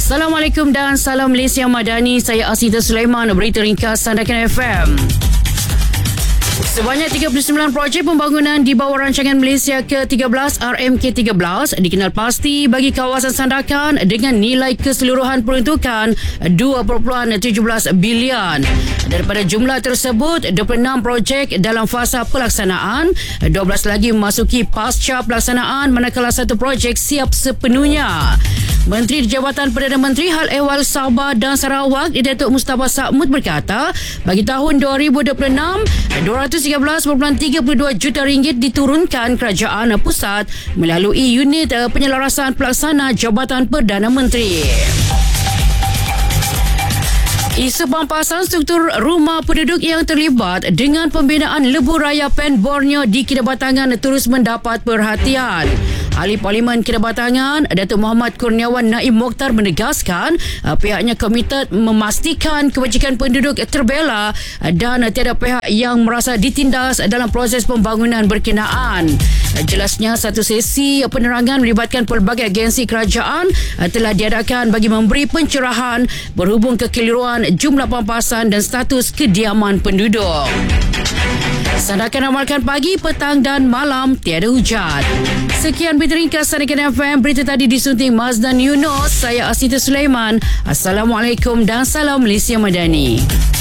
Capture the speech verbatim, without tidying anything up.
Assalamualaikum dan salam Malaysia Madani. Saya Asita Sulaiman, berita ringkas Sandakan F M. Sebanyak tiga puluh sembilan projek pembangunan di bawah rancangan Malaysia ke tiga belas R M K tiga belas dikenal pasti bagi kawasan Sandakan dengan nilai keseluruhan peruntukan dua perpuluhan tujuh belas bilion. Daripada jumlah tersebut, dua puluh enam projek dalam fasa pelaksanaan, dua belas lagi memasuki pasca pelaksanaan manakala satu projek siap sepenuhnya. Menteri di Jabatan Perdana Menteri Hal Ehwal Sabah dan Sarawak Datuk Mustafa Sa'mud berkata, bagi tahun dua ribu dua puluh enam, dua ratus tiga belas perpuluhan tiga dua juta ringgit diturunkan kerajaan pusat melalui unit penyelarasan pelaksana Jabatan Perdana Menteri. Isu pampasan struktur rumah penduduk yang terlibat dengan pembinaan Lebuh Raya Pen Borneo di Kinabatangan terus mendapat perhatian. Ahli Parlimen Kinabatangan Datuk Muhammad Kurniawan Naim Mokhtar menegaskan uh, pihaknya komited memastikan kebajikan penduduk terbela dan uh, tiada pihak yang merasa ditindas dalam proses pembangunan berkenaan. Uh, jelasnya satu sesi penerangan melibatkan pelbagai agensi kerajaan uh, telah diadakan bagi memberi pencerahan berhubung kekeliruan jumlah pampasan dan status kediaman penduduk. Sandakan amalkan pagi, petang dan malam tiada hujan. Sekian berita ringkas Sandakan F M. Berita tadi disunting Mazdan Yunus. Saya Asita Sulaiman. Assalamualaikum dan salam Malaysia Madani.